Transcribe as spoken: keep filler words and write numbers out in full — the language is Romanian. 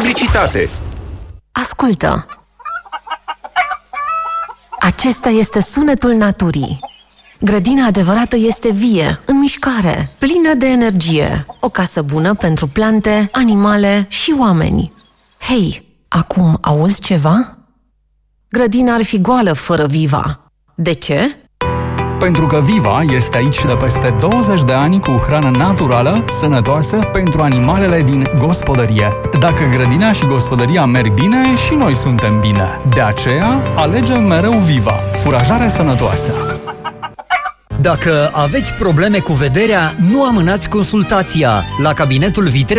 publicitate. Ascultă! Acesta este sunetul naturii. Grădina adevărată este vie, în mișcare, plină de energie. O casă bună pentru plante, animale și oameni. Hei, acum auzi ceva? Grădina ar fi goală fără Viva. De ce? Pentru că Viva este aici de peste douăzeci de ani cu hrană naturală, sănătoasă pentru animalele din gospodărie. Dacă grădina și gospodăria merg bine, și noi suntem bine. De aceea, alegem mereu Viva, furajare sănătoasă. Dacă aveți probleme cu vederea, nu amânați consultația. La cabinetul Vitreu